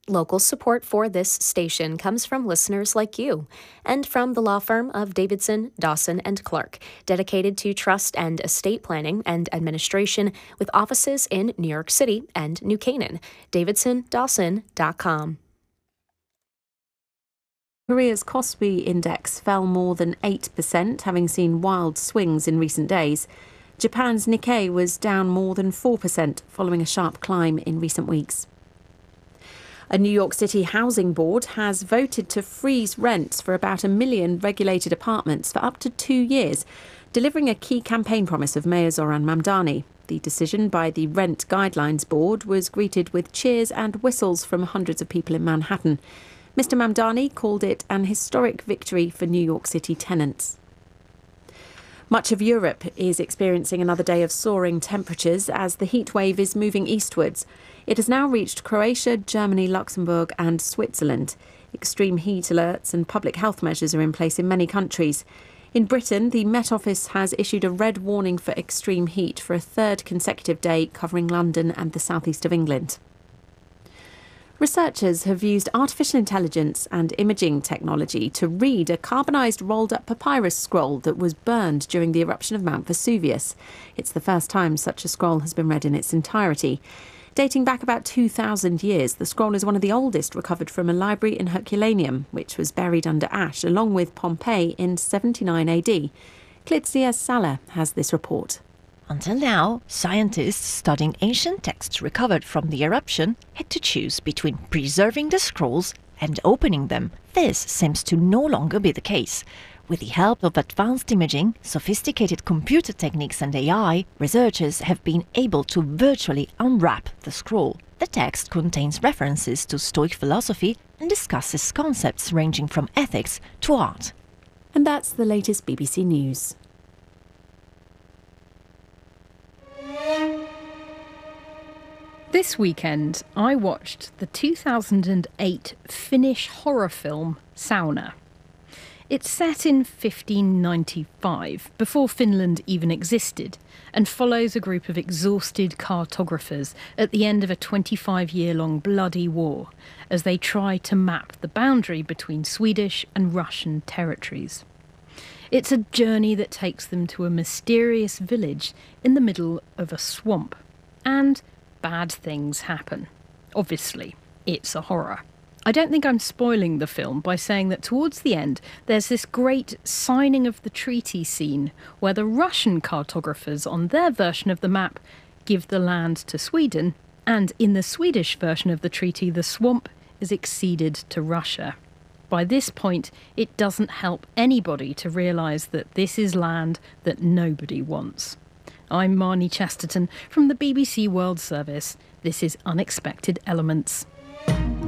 Local support for this station comes from listeners like you and from the law firm of Davidson, Dawson & Clark, dedicated to trust and estate planning and administration with offices in New York City and New Canaan. DavidsonDawson.com. Korea's Kospi index fell more than 8%, having seen wild swings in recent days. Japan's Nikkei was down more than 4%, following a sharp climb in recent weeks. A New York City housing board has voted to freeze rents for about 1 million regulated apartments for up to 2 years, delivering a key campaign promise of Mayor Zohran Mamdani. The decision by the Rent Guidelines Board was greeted with cheers and whistles from hundreds of people in Manhattan. Mr. Mamdani called it an historic victory for New York City tenants. Much of Europe is experiencing another day of soaring temperatures as the heat wave is moving eastwards. It has now reached Croatia, Germany, Luxembourg and Switzerland. Extreme heat alerts and public health measures are in place in many countries. In Britain, the Met Office has issued a red warning for extreme heat for a third consecutive day, covering London and the southeast of England. Researchers have used artificial intelligence and imaging technology to read a carbonised rolled-up papyrus scroll that was burned during the eruption of Mount Vesuvius. It's the first time such a scroll has been read in its entirety. Dating back about 2,000 years, the scroll is one of the oldest recovered from a library in Herculaneum, which was buried under ash along with Pompeii in 79 AD. Klitsia Salah has this report. Until now, scientists studying ancient texts recovered from the eruption had to choose between preserving the scrolls and opening them. This seems to no longer be the case. With the help of advanced imaging, sophisticated computer techniques and AI, researchers have been able to virtually unwrap the scroll. The text contains references to Stoic philosophy and discusses concepts ranging from ethics to art. And that's the latest BBC News. This weekend, I watched the 2008 Finnish horror film Sauna. It's set in 1595, before Finland even existed, and follows a group of exhausted cartographers at the end of a 25-year-long bloody war, as they try to map the boundary between Swedish and Russian territories. It's a journey that takes them to a mysterious village in the middle of a swamp. And bad things happen. Obviously, it's a horror. I don't think I'm spoiling the film by saying that towards the end, there's this great signing of the treaty scene where the Russian cartographers on their version of the map give the land to Sweden, and in the Swedish version of the treaty, the swamp is acceded to Russia. By this point, it doesn't help anybody to realise that this is land that nobody wants. I'm Marnie Chesterton from the BBC World Service. This is Unexpected Elements.